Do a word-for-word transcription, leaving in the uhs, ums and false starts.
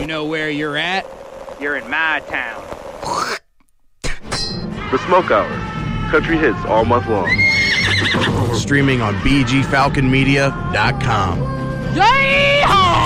You know where you're at? You're in my town. The Smoke Hour. Country hits all month long. Streaming on b g falcon media dot com. Yay-haw!